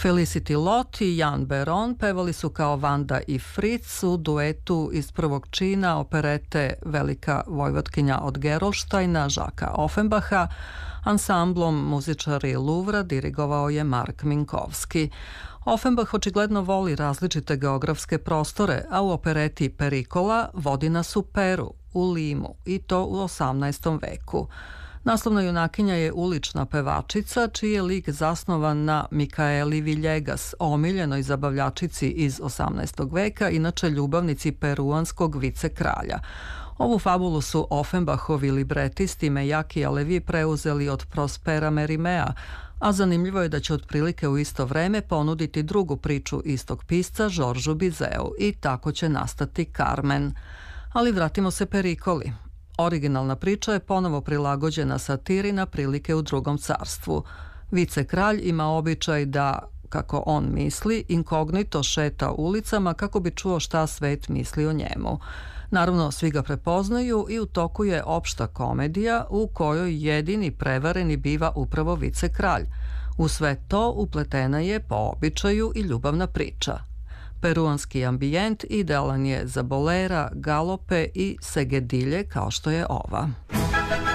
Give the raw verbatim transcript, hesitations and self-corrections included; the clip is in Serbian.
Felicity Lott i Jan Beron pevali su kao Vanda i Fritz u duetu iz prvog čina operete Velika Vojvotkinja od Gerolštajna Žaka Offenbacha. Ansamblom muzičari Luvra dirigovao je Mark Minkovski. Offenbach očigledno voli različite geografske prostore, a u opereti Perikola vodi nas u Peru, u Limu, i to u osamnaestom veku. Naslovna junakinja je ulična pevačica, čiji je lik zasnovan na Mikaeli Villegas, omiljenoj zabavljačici iz osamnaestog veka, inače ljubavnici peruanskog vicekralja. Ovu fabulu su Offenbachovi libretisti Mejaki Alevi preuzeli od Prospera Merimea, a zanimljivo je da će otprilike u isto vreme ponuditi drugu priču istog pisca Žoržu Bizeu i tako će nastati Carmen. Ali vratimo se Perikoli. Originalna priča je ponovo prilagođena satiri na prilike u Drugom carstvu. Vicekralj ima običaj da, kako on misli, inkognito šeta ulicama kako bi čuo šta svet misli o njemu. Naravno, svi ga prepoznaju i u toku je opšta komedija u kojoj jedini prevareni biva upravo vicekralj. U sve to upletena je po običaju i ljubavna priča. Peruanski ambijent idealan je za bolera, galope i segedilje kao što je ova.